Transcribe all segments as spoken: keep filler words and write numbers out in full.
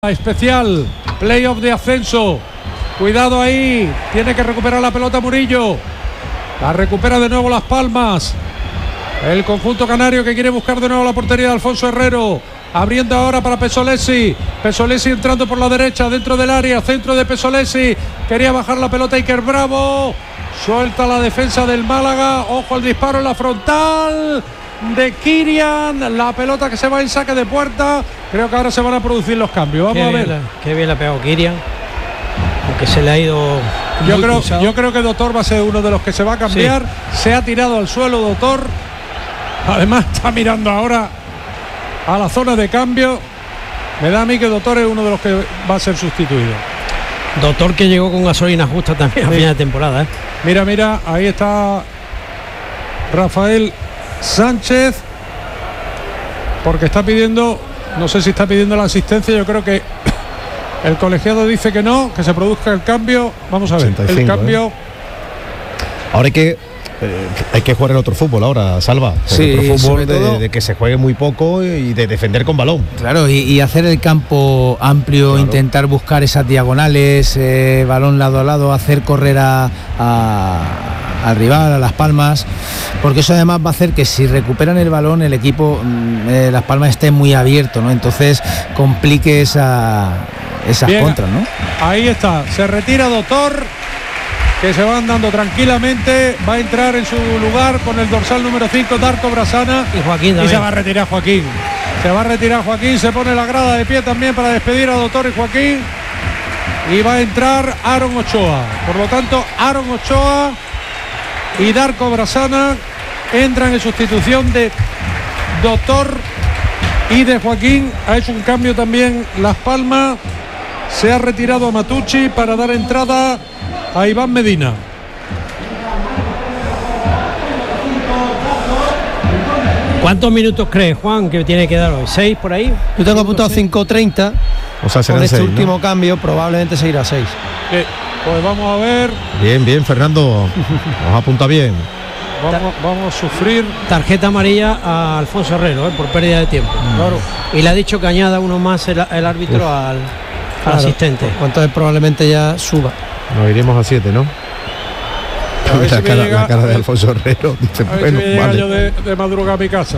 Especial, playoff de ascenso. Cuidado ahí, tiene que recuperar la pelota Murillo. La recupera de nuevo Las Palmas. El conjunto canario que quiere buscar de nuevo la portería de Alfonso Herrero. Abriendo ahora para Pesolesi. Pesolesi entrando por la derecha, dentro del área, centro de Pesolesi. Quería bajar la pelota Iker Bravo. Suelta la defensa del Málaga. Ojo al disparo en la frontal de Kirian, la pelota que se va en saque de puerta. Creo que ahora se van a producir los cambios. Vamos qué a ver. Bien la, qué bien la ha pegado Kirian, aunque se le ha ido. Yo creo, yo creo que Doctor va a ser uno de los que se va a cambiar. Sí. Se ha tirado al suelo Doctor. Además está mirando ahora a la zona de cambio. Me da a mí que Doctor es uno de los que va a ser sustituido. Doctor que llegó con gasolina justa también sí. A final de temporada. ¿eh? Mira, mira, ahí está Rafael Sánchez, porque está pidiendo, no sé si está pidiendo la asistencia. Yo creo que el colegiado dice que no, que se produzca el cambio. Vamos a ver, ochenta y cinco, el cambio. ¿eh? Ahora hay que eh, hay que jugar el otro fútbol ahora, Salva. Sí, otro fútbol de, todo, de que se juegue muy poco y de defender con balón. Claro, y, y hacer el campo amplio, claro. Intentar buscar esas diagonales, eh, balón lado a lado, hacer correr a, a al rival, a Las Palmas, porque eso además va a hacer que si recuperan el balón el equipo eh, Las Palmas esté muy abierto, ¿no? Entonces complique esa esas Bien, contras, ¿no? Ahí está, se retira Doctor, que se va andando tranquilamente, va a entrar en su lugar con el dorsal número cinco Darko Brasana y Joaquín también. Y se va a retirar Joaquín. Se va a retirar Joaquín, se pone la grada de pie también para despedir a Doctor y Joaquín. Y va a entrar Aaron Ochoa. Por lo tanto, Aaron Ochoa y Darko Brasana entran en sustitución de Doctor y de Joaquín. Ha hecho un cambio también Las Palmas. Se ha retirado a Matucci para dar entrada a Iván Medina. ¿Cuántos minutos crees, Juan, que tiene que dar hoy? ¿Seis por ahí? Yo tengo apuntado cinco treinta. O sea, serán con este seis, último ¿no? cambio probablemente se irá a seis. Eh, pues vamos a ver. Bien, bien, Fernando. Nos apunta bien. Vamos, vamos a sufrir. Tarjeta amarilla a Alfonso Herrero, eh, por pérdida de tiempo. Mm. Claro. Y le ha dicho que añada uno más el, el árbitro Uf. al, al claro. asistente. Entonces probablemente ya suba. Nos iremos a siete, ¿no? A la, si cara, llega, la cara de Alfonso Herrero. Dice, a ver bueno, si vale. Yo de, de madrugada a mi casa.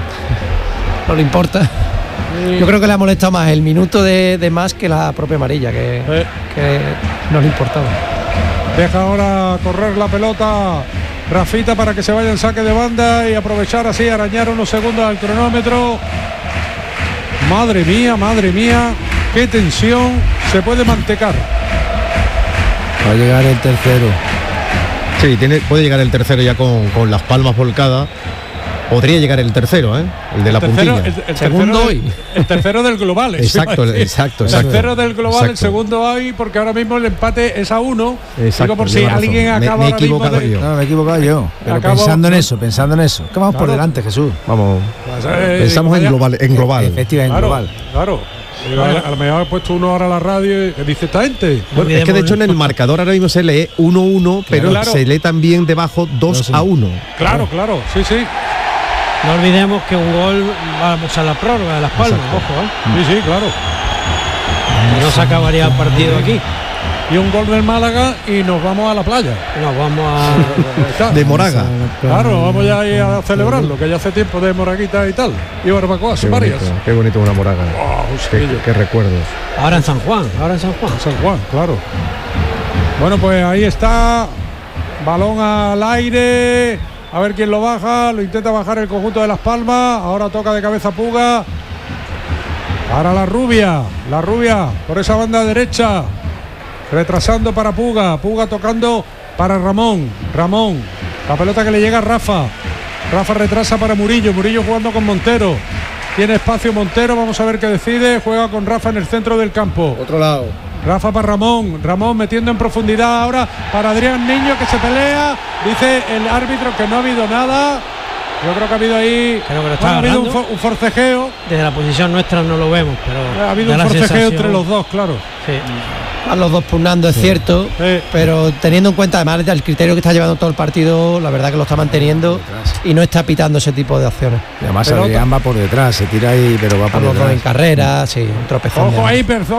No le importa. Sí. Yo creo que le ha molestado más el minuto de, de más que la propia amarilla, que, eh. que no le importaba. Deja ahora correr la pelota Rafita para que se vaya en saque de banda y aprovechar así, arañar unos segundos al cronómetro. Madre mía, madre mía, qué tensión. Se puede mantecar. Va a llegar el tercero. Sí, tiene, puede llegar el tercero ya con, con Las Palmas volcadas. Podría llegar el tercero, ¿eh? El de el la tercero, puntilla. El, el segundo hoy. El tercero del global. Exacto, exacto, exacto. El tercero del global, exacto. El segundo hoy, porque ahora mismo el empate es a uno. Exacto. Digo por si alguien razón. acaba me, me ahora mismo de... yo. No, me he equivocado yo. Pero acabo, pensando en eso, pensando en eso. ¿Qué vamos claro. por delante, Jesús? Vamos. Pues, eh, Pensamos en global, en global. Efectivamente, claro, en global. Claro. A lo mejor he puesto uno ahora a la radio y dice esta gente. Bueno, es que de hecho en el marcador ahora mismo se lee uno uno, pero claro. se lee también debajo dos a uno. Claro, claro, sí, sí. No olvidemos que un gol vamos a la prórroga de Las Palmas, Exacto. ojo, ¿eh? Sí, sí, claro. Y no se acabaría el partido aquí. Y un gol del Málaga y nos vamos a la playa. Nos vamos a... de Moraga. Claro, vamos ya ahí a celebrarlo, que ya hace tiempo de moraguita y tal. Y barbacoa, son varias. Qué bonito una Moraga. Oh, qué, qué recuerdos. Ahora en San Juan, ahora en San Juan. En San Juan, claro. Bueno, pues ahí está. Balón al aire. A ver quién lo baja. Lo intenta bajar el conjunto de Las Palmas. Ahora toca de cabeza Puga. Para la rubia. La rubia por esa banda derecha. Retrasando para Puga. Puga tocando para Ramón. Ramón. La pelota que le llega a Rafa. Rafa retrasa para Murillo. Murillo jugando con Montero. Tiene espacio Montero. Vamos a ver qué decide. Juega con Rafa en el centro del campo. Otro lado. Rafa para Ramón. Ramón metiendo en profundidad ahora para Adrián Niño, que se pelea. Dice el árbitro que no ha habido nada. Yo creo que ha habido ahí. Creo que lo está bueno, ha habido un, agarrando. for, un forcejeo. Desde la posición nuestra no lo vemos, pero ha habido un forcejeo entre los dos, claro. Sí. a los dos pugnando, es sí. cierto, sí. pero teniendo en cuenta además el criterio que está llevando todo el partido, la verdad que lo está manteniendo y no está pitando ese tipo de acciones. Y además Adrián va por detrás, se tira ahí, pero va por a los detrás. dos en carrera, sí, un tropezón. Ojo ahí, persona.